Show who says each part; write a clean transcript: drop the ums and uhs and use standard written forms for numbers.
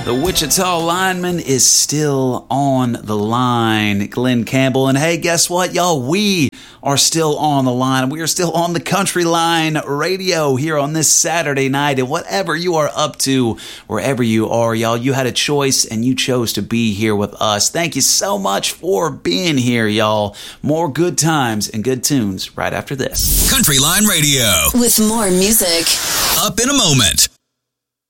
Speaker 1: The Wichita lineman is still on the line, Glenn Campbell. And hey, guess what, y'all? We are still on the line. We are still on the Country Line Radio here on this Saturday night. And whatever you are up to, wherever you are, y'all, you had a choice and you chose to be here with us. Thank you so much for being here, y'all. More good times and good tunes right after this.
Speaker 2: Country Line Radio.
Speaker 3: With more music.
Speaker 2: Up in a moment.